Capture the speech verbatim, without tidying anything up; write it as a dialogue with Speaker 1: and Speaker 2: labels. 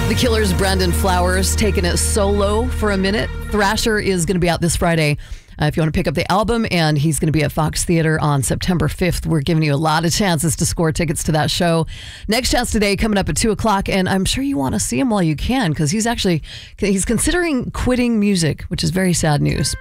Speaker 1: The Killers' Brandon Flowers taking it solo for a minute. Thrasher is going to be out this Friday. Uh, if you want to pick up the album, and he's going to be at Fox Theater on September fifth. We're giving you a lot of chances to score tickets to that show. Next Chance Today coming up at two o'clock, and I'm sure you want to see him while you can, because he's actually he's considering quitting music, which is very sad news.